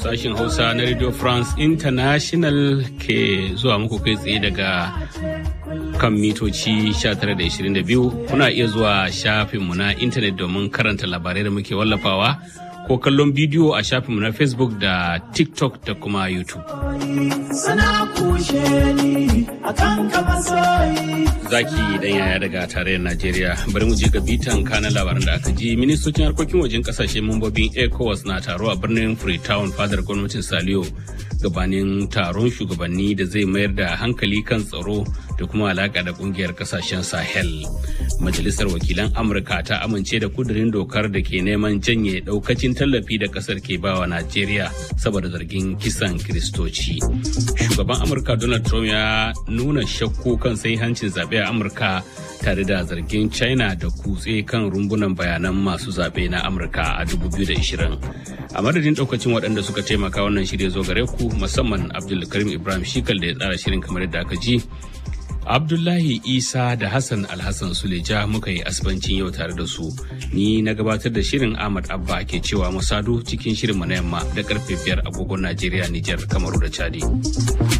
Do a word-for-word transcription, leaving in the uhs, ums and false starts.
Sashin Hausa na Radio France International ke zuwa muku kai tsaye daga kan mitoci sha tara da ishirin da biyu. Kuna iya zuwa shafinmu na intanet domin karanta labarai da muke wallafawa ko kallon bidiyo a shafinmu na Facebook da TikTok da kuma YouTube. Zaki dan yaya daga tarayyar Najeriya. Bari mu je ga bitan kanan labaran da aka ji. Ministocin harkokin wajen kasashe mambobin ECOWAS na taro a birnin Freetown fadar gwamnatin Saliyo gabanin taron shugabanni da zai mayar da hankali kan tsaro da kuma alaka da kungiyar kasashen Sahel. Majalisar wakilan Amurka ta amince da kudirin dokar da ke neman janye daukacin tallafi da kasar ke bawa Najeriya saboda zargin kisan Kiristoci. Shugaban Amurka Donald Trump ya nuna shakku kan hancin zaɓe a Amurka tare da zargin China da kutse kan rumbunan bayanan masu zaɓe na Amurka a dubu biyu da ishirin. A madadin ɗaukacin waɗanda suka taimaka wannan shirya zo gare ku, musamman Abdulkarim Ibrahim Shikal da ya tsara shirin kamar yadda aka ji. Abdullahi Isa da Hassan Alhassan Suleja muka yi asibancin yau tare da su. Ni na gabatar da shirin Ahmad Abba ke cewa musadu cikin shirin mu na yamma da karfe biyar agogon Najeriya, Nijar, Kamaru da Chadi.